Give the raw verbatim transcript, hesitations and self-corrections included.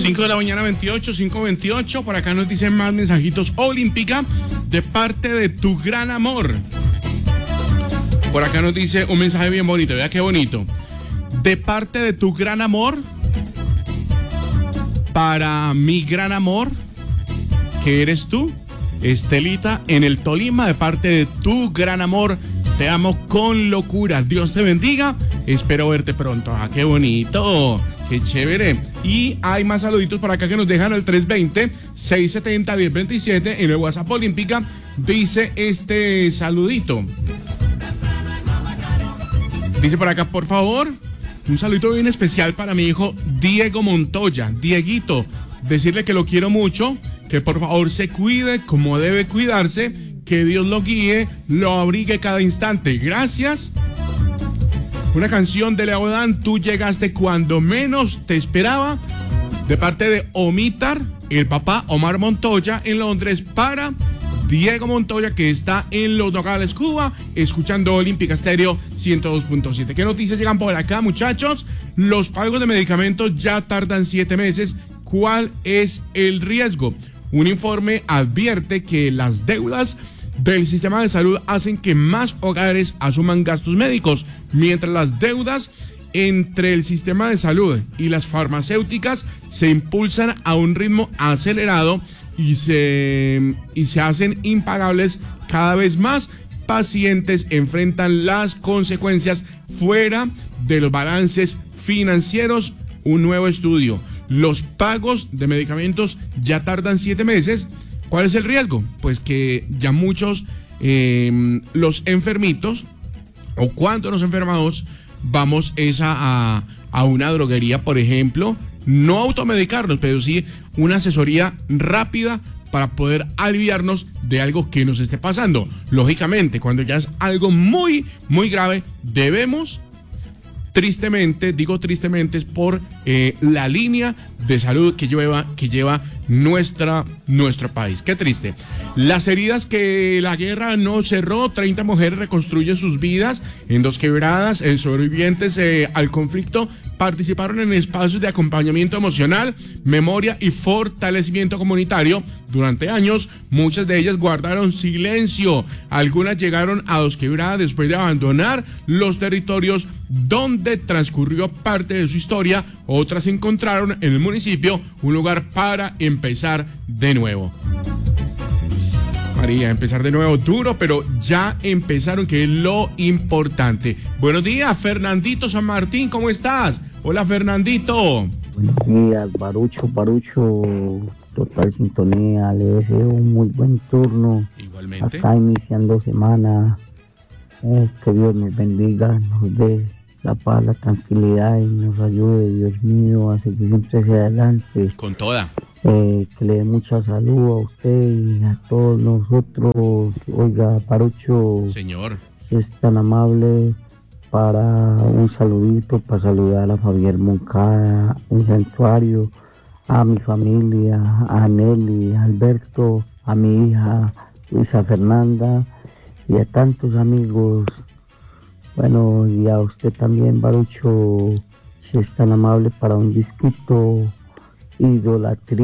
cinco de la mañana, veintiocho, cinco veintiocho. Por acá nos dicen más mensajitos. Olímpica, de parte de tu gran amor. Por acá nos dice un mensaje bien bonito. Vea qué bonito. De parte de tu gran amor, para mi gran amor, que eres tú, Estelita, en el Tolima, de parte de tu gran amor. Te amo con locura. Dios te bendiga. Espero verte pronto. Ah, qué bonito. Qué chévere. Y hay más saluditos por acá que nos dejan al tres veinte, seiscientos setenta, diez veintisiete en el WhatsApp Olímpica. Dice este saludito. Dice por acá, por favor, un saludito bien especial para mi hijo Diego Montoya. Dieguito, decirle que lo quiero mucho, que por favor se cuide como debe cuidarse, que Dios lo guíe, lo abrigue cada instante. Gracias. Una canción de Leo Dan, Tú llegaste cuando menos te esperaba, de parte de Omitar, el papá Omar Montoya en Londres, para Diego Montoya, que está en Los Nogales, Cuba, escuchando Olímpica Estéreo ciento dos punto siete. ¿Qué noticias llegan por acá, muchachos? Los pagos de medicamentos ya tardan siete meses. ¿Cuál es el riesgo? Un informe advierte que las deudas del sistema de salud hacen que más hogares asuman gastos médicos, mientras las deudas entre el sistema de salud y las farmacéuticas se impulsan a un ritmo acelerado y se, y se hacen impagables. Cada vez más pacientes enfrentan las consecuencias fuera de los balances financieros. Un nuevo estudio. Los pagos de medicamentos ya tardan siete meses. ¿Cuál es el riesgo? Pues que ya muchos, eh, los enfermitos, o cuando nos enfermamos, vamos esa a, a una droguería, por ejemplo, no automedicarnos, pero sí una asesoría rápida para poder aliviarnos de algo que nos esté pasando. Lógicamente, cuando ya es algo muy, muy grave, debemos, tristemente, digo tristemente, es por eh, la línea de salud que lleva, que lleva nuestra, nuestro país. Qué triste. Las heridas que la guerra no cerró, treinta mujeres reconstruyen sus vidas en Dos Quebradas. En sobrevivientes eh, al conflicto participaron en espacios de acompañamiento emocional, memoria y fortalecimiento comunitario. Durante años, muchas de ellas guardaron silencio. Algunas llegaron a Dos Quebradas después de abandonar los territorios donde transcurrió parte de su historia. Otras encontraron en el municipio un lugar para empezar de nuevo. María, empezar de nuevo duro, pero ya empezaron, que es lo importante. Buenos días, Fernandito San Martín, ¿cómo estás? Hola, Fernandito. Buenos días, Barucho, Barucho, total sintonía, le deseo un muy buen turno. Igualmente. Acá iniciando semana, eh, que Dios nos bendiga, nos dé la paz, la tranquilidad y nos ayude, Dios mío, a seguir siempre hacia adelante. Con toda. Eh, que le dé mucha salud a usted y a todos nosotros. Oiga, Parucho, señor, es tan amable, para un saludito, para saludar a Javier Moncada, el santuario, a mi familia, a Nelly, a Alberto, a mi hija Luisa Fernanda y a tantos amigos. Bueno, y a usted también, Barucho, si es tan amable, para un disquito, Idolatría.